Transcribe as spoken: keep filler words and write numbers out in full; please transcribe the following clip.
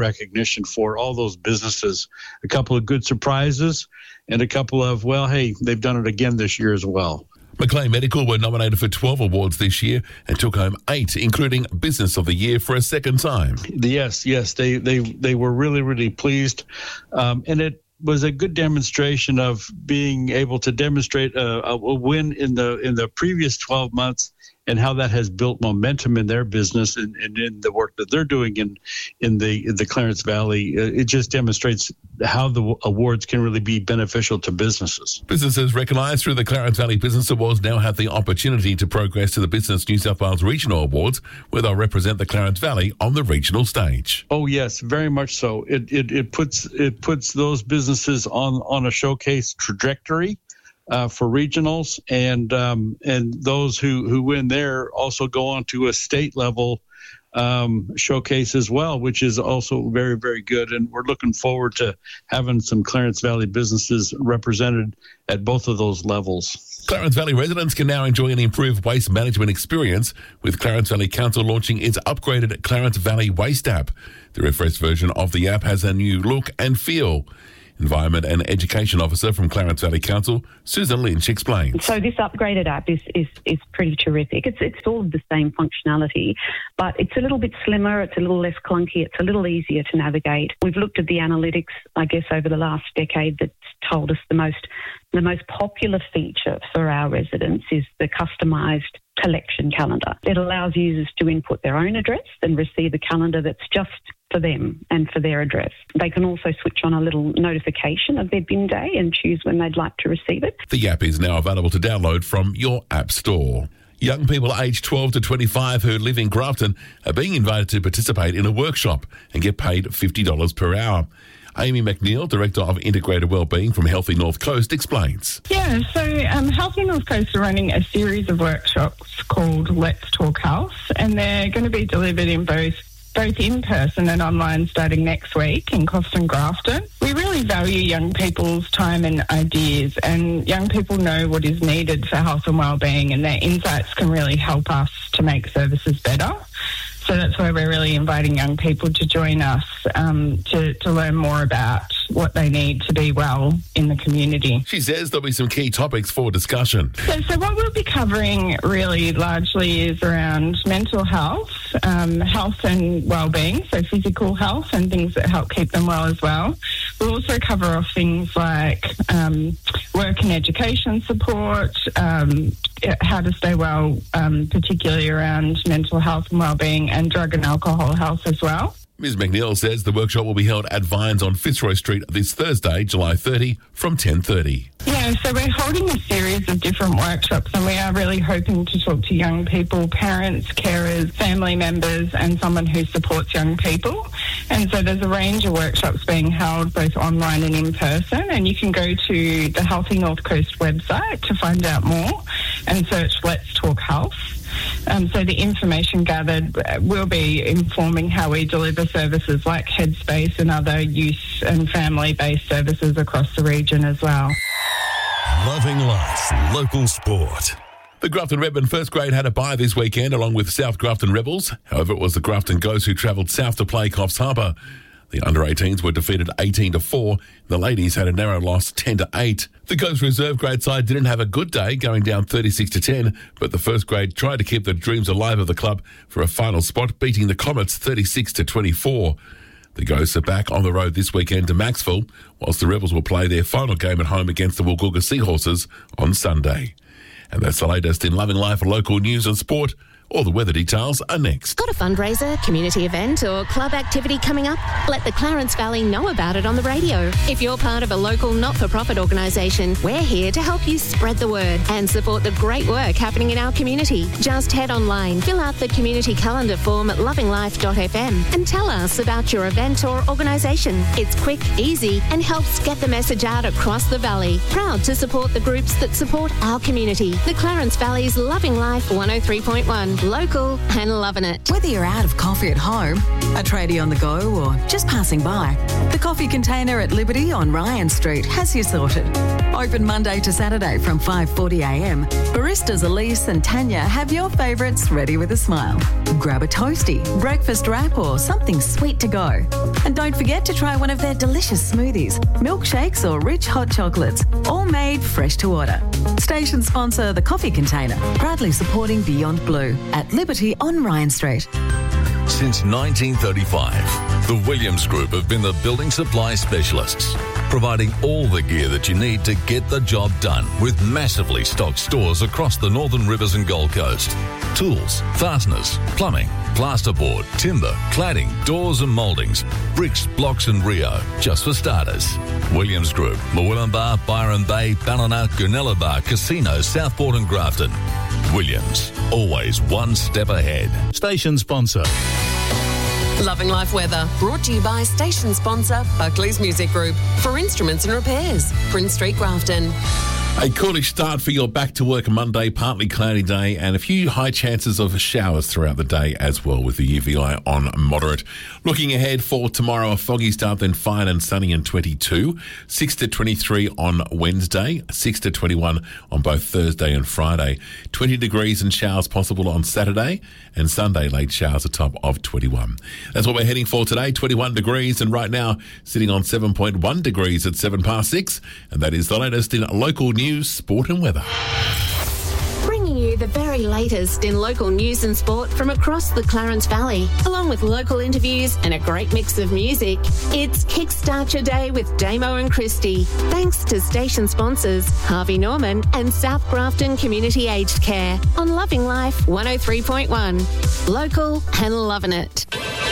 recognition for all those businesses. A couple of good surprises and a couple of, well, hey, they've done it again this year as well. Maclean Medical were nominated for twelve awards this year and took home eight, including Business of the Year for a second time. Yes, yes, they they, they were really, really pleased. Um, and it was a good demonstration of being able to demonstrate a, a win in the in the previous twelve months and how that has built momentum in their business and, and in the work that they're doing in in the in the Clarence Valley. It just demonstrates how the awards can really be beneficial to businesses. Businesses recognised through the Clarence Valley Business Awards now have the opportunity to progress to the Business New South Wales Regional Awards, where they'll represent the Clarence Valley on the regional stage. Oh yes, very much so. It it, it puts it puts those businesses on on a showcase trajectory. Uh, for regionals, and um, and those who, who win there also go on to a state level um, showcase as well, which is also very, very good. And we're looking forward to having some Clarence Valley businesses represented at both of those levels. Clarence Valley residents can now enjoy an improved waste management experience, with Clarence Valley Council launching its upgraded Clarence Valley Waste app. The refreshed version of the app has a new look and feel. Environment and Education Officer from Clarence Valley Council, Susan Lynch, explains. So this upgraded app is, is, is pretty terrific. It's, it's all of the same functionality, but it's a little bit slimmer, it's a little less clunky, it's a little easier to navigate. We've looked at the analytics, I guess, over the last decade that's told us the most the most popular feature for our residents is the customised collection calendar. It allows users to input their own address and receive a calendar that's just for them and for their address. They can also switch on a little notification of their bin day and choose when they'd like to receive it. The app is now available to download from your app store. Young people aged twelve to twenty-five who live in Grafton are being invited to participate in a workshop and get paid fifty dollars per hour. Amy McNeil, Director of Integrated Wellbeing from Healthy North Coast, explains. Yeah, so um, Healthy North Coast are running a series of workshops called Let's Talk Health, and they're going to be delivered in both both in person and online starting next week in Coffs and Grafton. We really value young people's time and ideas, and young people know what is needed for health and wellbeing, and their insights can really help us to make services better. So that's why we're really inviting young people to join us um, to, to learn more about what they need to be well in the community. She says there'll be some key topics for discussion. So, so what we'll be covering really largely is around mental health, um, health and wellbeing, so physical health and things that help keep them well as well. We'll also cover off things like um, work and education support, um, how to stay well, um, particularly around mental health and wellbeing, and drug and alcohol health as well. Miz McNeil says the workshop will be held at Vines on Fitzroy Street this Thursday, July thirtieth from ten thirty. Yeah, so we're holding a series of different workshops, and we are really hoping to talk to young people, parents, carers, family members, and someone who supports young people. And so there's a range of workshops being held both online and in person, and you can go to the Healthy North Coast website to find out more and search Let's Talk Health. Um, so the information gathered will be informing how we deliver services like Headspace and other youth and family-based services across the region as well. Loving life, local sport. The Grafton Redmen first grade had a bye this weekend along with South Grafton Rebels. However, it was the Grafton Ghosts who travelled south to play Coffs Harbour. The under eighteens were defeated eighteen to four. The ladies had a narrow loss ten to eight. The Ghost reserve grade side didn't have a good day, going down thirty-six to ten, but the first grade tried to keep the dreams alive of the club for a final spot, beating the Comets thirty-six to twenty-four. The Ghosts are back on the road this weekend to Maxville, whilst the Rebels will play their final game at home against the Woolgoolga Seahorses on Sunday. And that's the latest in Loving Life, local news and sport. All the weather details are next. Got a fundraiser, community event or club activity coming up? Let the Clarence Valley know about it on the radio. If you're part of a local not-for-profit organisation, we're here to help you spread the word and support the great work happening in our community. Just head online, fill out the community calendar form at loving life dot f m and tell us about your event or organisation. It's quick, easy and helps get the message out across the valley. Proud to support the groups that support our community. The Clarence Valley's Loving Life one oh three point one. Local and loving it. Whether you're out of coffee at home, a tradie on the go, or just passing by, the coffee container at Liberty on Ryan Street has you sorted. Open Monday to Saturday from five forty a m. Baristas Elise and Tanya have your favourites ready with a smile. Grab a toasty, breakfast wrap, or something sweet to go. And don't forget to try one of their delicious smoothies, milkshakes, or rich hot chocolates, all made fresh to order. Station sponsor The Coffee Container, proudly supporting Beyond Blue at Liberty on Ryan Street. Since nineteen thirty-five, the Williams Group have been the building supply specialists, providing all the gear that you need to get the job done with massively stocked stores across the Northern Rivers and Gold Coast. Tools, fasteners, plumbing, plasterboard, timber, cladding, doors and mouldings, bricks, blocks and Rio, just for starters. Williams Group, Murwillumbah, Byron Bay, Ballina, Goonellabah, Casino, Southport and Grafton. Williams, always one step ahead. Station sponsor. Loving Life Weather, brought to you by station sponsor Buckley's Music Group for instruments and repairs, Prince Street, Grafton. A coolish start for your back to work Monday, partly cloudy day, and a few high chances of showers throughout the day as well, with the U V I on moderate. Looking ahead for tomorrow, a foggy start, then fine and sunny and twenty-two, six to twenty-three on Wednesday, six to twenty-one on both Thursday and Friday, twenty degrees and showers possible on Saturday, and Sunday late showers a top of twenty-one. That's what we're heading for today, twenty-one degrees, and right now sitting on seven point one degrees at seven past six, and that is the latest in local news. News, sport and weather. Bringing you the very latest in local news and sport from across the Clarence Valley, along with local interviews and a great mix of music. It's Kickstart Your Day with Damo and Christy. Thanks to station sponsors Harvey Norman and South Grafton Community Aged Care on Loving Life one oh three point one. Local and loving it.